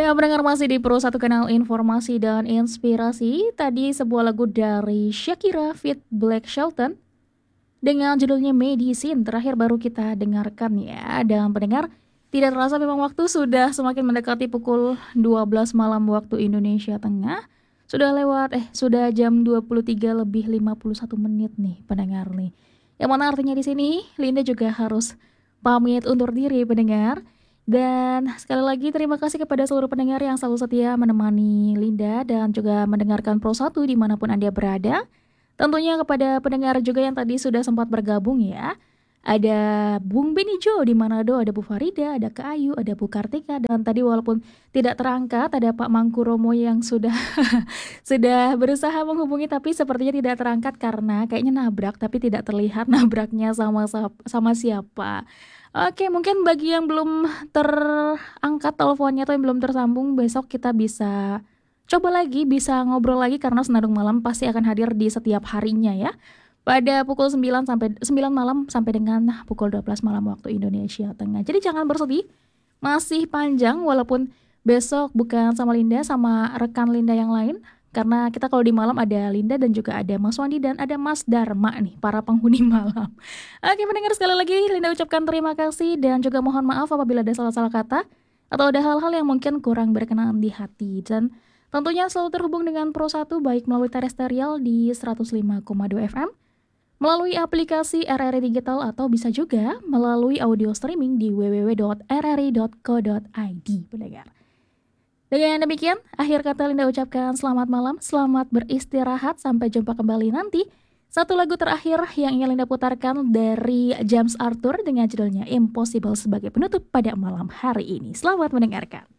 Pendengar masih di Pro Satu Kanal Informasi dan Inspirasi. Tadi sebuah lagu dari Shakira feat. Black Shelton dengan judulnya Medicine terakhir baru kita dengarkan ya. Dan pendengar, tidak terasa memang waktu sudah semakin mendekati pukul 12 malam waktu Indonesia Tengah. Sudah jam 23 lebih 51 menit nih pendengar nih. Yang mana artinya di sini Linda juga harus pamit undur diri pendengar. Dan sekali lagi terima kasih kepada seluruh pendengar yang selalu setia menemani Linda dan juga mendengarkan Pro 1 dimanapun Anda berada. Tentunya kepada pendengar juga yang tadi sudah sempat bergabung ya. Ada Bung Beni Jo di Manado, ada Bu Farida, ada Kak Ayu, ada Bu Kartika. Dan tadi walaupun tidak terangkat ada Pak Mangkuromo yang sudah sudah berusaha menghubungi tapi sepertinya tidak terangkat karena kayaknya nabrak tapi tidak terlihat nabraknya sama siapa. Oke, mungkin bagi yang belum terangkat teleponnya atau yang belum tersambung, besok kita bisa coba lagi, bisa ngobrol lagi karena Senandung Malam pasti akan hadir di setiap harinya ya. Pada pukul 9 malam sampai dengan pukul 12 malam waktu Indonesia Tengah. Jadi jangan bersedih, masih panjang walaupun besok bukan sama Linda, sama rekan Linda yang lain. Karena kita kalau di malam ada Linda dan juga ada Mas Wandi dan ada Mas Dharma nih, para penghuni malam. Oke pendengar, sekali lagi Linda ucapkan terima kasih dan juga mohon maaf apabila ada salah-salah kata atau ada hal-hal yang mungkin kurang berkenan di hati. Dan tentunya selalu terhubung dengan Pro 1 baik melalui terestrial di 105,2 FM, melalui aplikasi RRI Digital atau bisa juga melalui audio streaming di www.rri.co.id pendengar. Dengan demikian, akhir kata Linda ucapkan selamat malam, selamat beristirahat, sampai jumpa kembali nanti. Satu lagu terakhir yang ingin Linda putarkan dari James Arthur dengan judulnya Impossible sebagai penutup pada malam hari ini. Selamat mendengarkan.